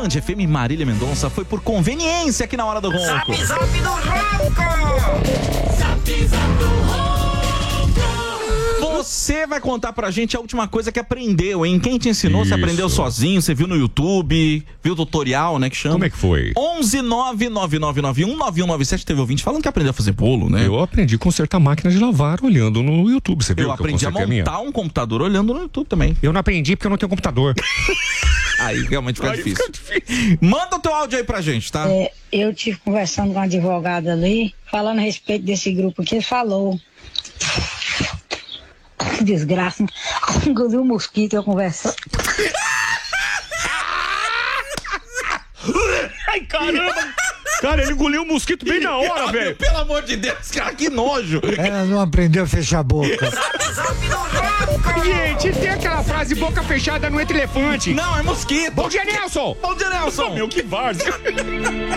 Band FM, Marília Mendonça, foi por conveniência aqui na Hora do Ronco. Zap Zap do Ronco! Zap Zap do Ronco! Você vai contar pra gente a última coisa que aprendeu, hein? Quem te ensinou? Você aprendeu sozinho? Você viu no YouTube? Viu o tutorial, né? Que chama? Como é que foi? 11999919197. Teve ouvinte falando que aprendeu a fazer bolo, né? Eu aprendi a consertar máquina de lavar olhando no YouTube. Você viu? Eu aprendi a montar um computador olhando no YouTube também. Eu não aprendi porque eu não tenho computador. Aí realmente fica difícil. Manda o teu áudio aí pra gente, tá? Eu tive conversando com a advogada ali, falando a respeito desse grupo que ele falou. Que desgraça. Engoliu um mosquito eu conversando. Ai, caramba! Cara, ele engoliu um mosquito bem na hora, velho. Pelo amor de Deus, cara, que nojo. Ela não aprendeu a fechar a boca. Gente, tem aquela frase boca fechada não entra elefante. Não, é mosquito. Bom dia, Nelson! Bom dia, Nelson. Meu, que várzea.